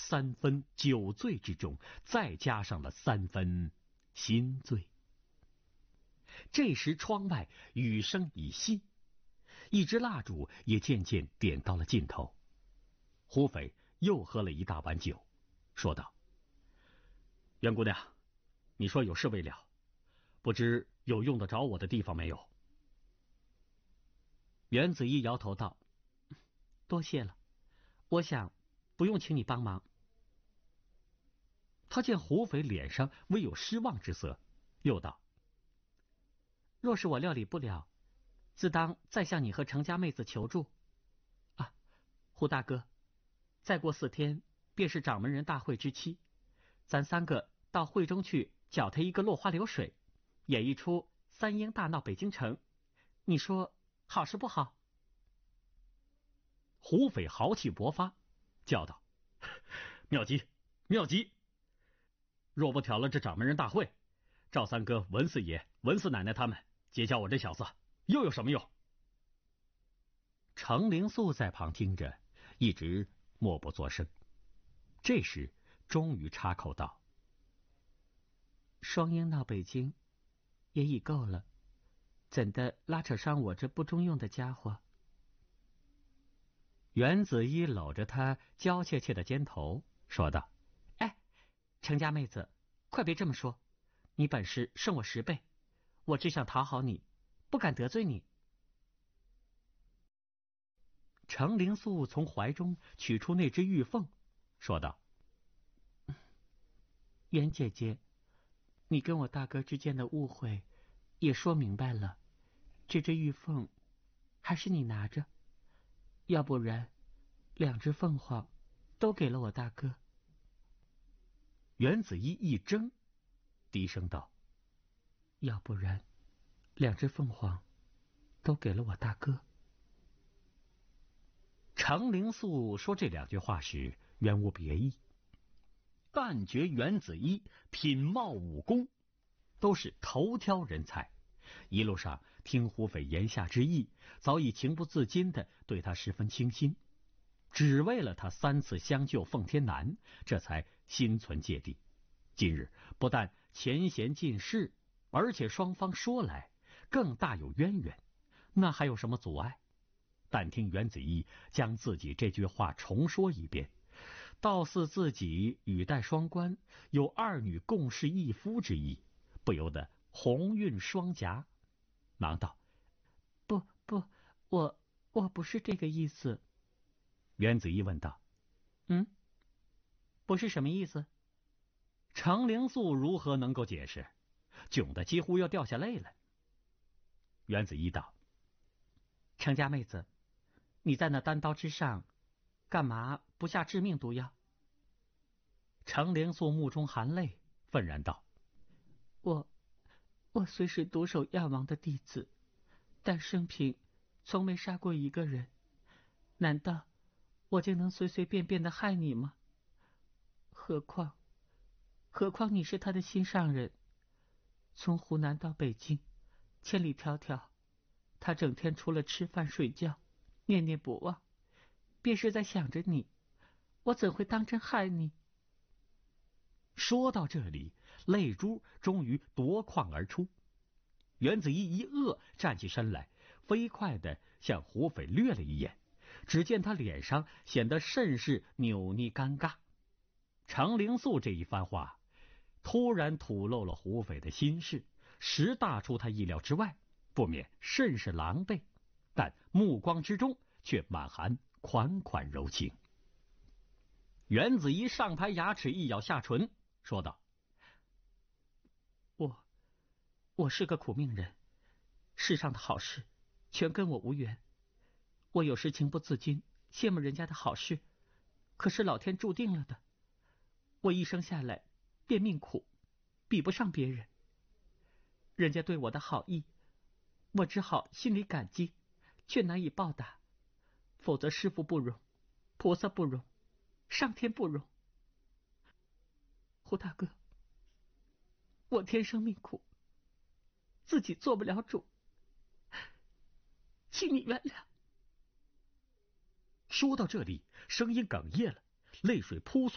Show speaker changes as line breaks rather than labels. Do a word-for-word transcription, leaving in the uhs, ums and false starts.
三分酒醉之中，再加上了三分心醉。这时窗外雨声已息，一支蜡烛也渐渐点到了尽头。胡斐又喝了一大碗酒，说道：袁姑娘，你说有事未了，不知有用得着我的地方没有？袁子怡摇头道：多谢了，我想不用请你帮忙。他见胡斐脸上微有失望之色，又道：若是我料理不了，自当再向你和程家妹子求助。啊，胡大哥，再过四天便是掌门人大会之期，咱三个到会中去搅他一个落花流水，演一出三英大闹北京城，你说好是不好？胡斐豪气勃发，叫道：妙极，妙极！若不挑了这掌门人大会，赵三哥、文四爷、文四奶奶他们结交我这小子，又有什么用？程灵素在旁听着，一直默不作声。这时终于插口道：双英闹北京也已够了，怎的拉扯上我这不中用的家伙？袁子怡搂着他娇怯怯的肩头说道：哎，程家妹子，快别这么说，你本事胜我十倍，我只想讨好你，不敢得罪你。程灵素从怀中取出那只玉凤，说道：袁姐姐，你跟我大哥之间的误会也说明白了，这只玉凤还是你拿着，要不然两只凤凰都给了我大哥。袁子怡一怔，低声道：要不然两只凤凰都给了我大哥。程灵素说这两句话时原无别意，但觉袁子怡品貌武功都是头挑人才，一路上听胡斐言下之意，早已情不自禁地对他十分倾心，只为了他三次相救奉天南，这才心存芥蒂。今日不但前嫌尽释，而且双方说来更大有渊源，那还有什么阻碍？但听袁子怡将自己这句话重说一遍，倒似自己语带双关，有二女共侍一夫之意，不由得红晕双颊，忙道：不不，我我不是这个意思。袁子怡问道：嗯，不是什么意思？程灵素如何能够解释？窘得几乎要掉下泪来。袁子怡道：程家妹子，你在那单刀之上，干嘛不下致命毒药？程灵素目中含泪，愤然道：我我虽是独守药王的弟子，但生平从没杀过一个人，难道我就能随随便便的害你吗？何况何况你是他的心上人，从湖南到北京，千里迢迢，他整天除了吃饭睡觉，念念不忘，便是在想着你，我怎会当真害你？说到这里，泪珠终于夺眶而出。袁子怡一愕，站起身来，飞快地向胡斐掠了一眼，只见他脸上显得甚是扭捏尴尬。程灵素这一番话突然吐露了胡斐的心事，实大出他意料之外，不免甚是狼狈，但目光之中却满含款款柔情。袁子怡上排牙齿一咬下唇，说道：我我是个苦命人，世上的好事全跟我无缘，我有时情不自禁羡慕人家的好事，可是老天注定了的，我一生下来便命苦，比不上别人。人家对我的好意，我只好心里感激，却难以报答，否则师父不容，菩萨不容，上天不容。胡大哥，我天生命苦，自己做不了主，请你原谅。说到这里，声音哽咽了，泪水扑簌